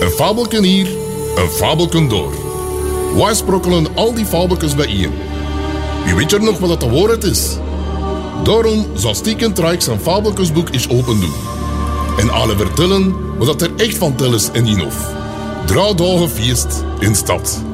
Een fabelken hier, een fabelken door. Wij sprokkelen al die fabeltjes bijeen. Wie weet er nog wat de waarheid is? Daarom zal Stieken Trijk zijn fabeltjesboek eens open doen. En alle vertellen wat er echt van tel is in die hof. 3 dagen feest in stad.